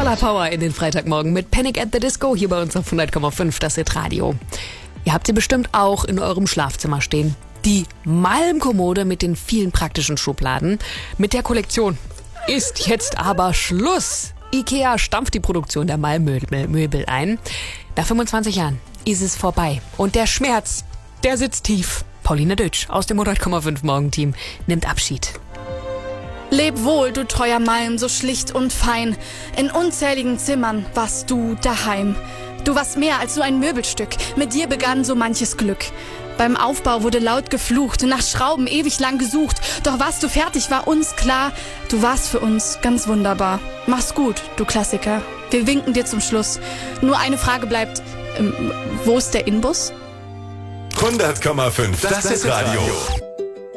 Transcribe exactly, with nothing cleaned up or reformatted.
Voller Power in den Freitagmorgen mit Panic at the Disco hier bei uns auf hundert Komma fünf, das Hit-Radio. Ihr habt sie bestimmt auch in eurem Schlafzimmer stehen. Die Malmkommode mit den vielen praktischen Schubladen. Mit der Kollektion ist jetzt aber Schluss. IKEA stampft die Produktion der Malmmöbel ein. Nach fünfundzwanzig Jahren ist es vorbei. Und der Schmerz, der sitzt tief. Pauline Dütsch aus dem hundert Komma fünf Morgenteam nimmt Abschied. Leb wohl, du treuer Malm, so schlicht und fein. In unzähligen Zimmern warst du daheim. Du warst mehr als nur ein Möbelstück. Mit dir begann so manches Glück. Beim Aufbau wurde laut geflucht, nach Schrauben ewig lang gesucht. Doch was du fertig war uns klar, du warst für uns ganz wunderbar. Mach's gut, du Klassiker. Wir winken dir zum Schluss. Nur eine Frage bleibt, ähm, wo ist der Inbus? hundert Komma fünf, das ist Radio.